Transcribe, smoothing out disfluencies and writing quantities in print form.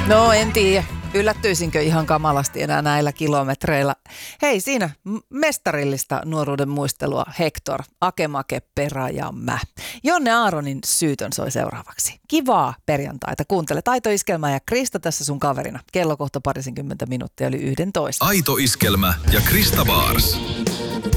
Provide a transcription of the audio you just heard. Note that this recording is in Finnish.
No en tiedä. Yllättyisinkö ihan kamalasti enää näillä kilometreillä. Hei, siinä mestarillista nuoruuden muistelua Hector, Akemake, Perä ja mä. Jonne Aaronin Syytön soi seuraavaksi. Kivaa perjantaita. Kuuntele Aito Iskelmää ja Krista tässä sun kaverina. Kello kohta 20 minuuttia yli 11. Aito Iskelmä ja Krista Baars.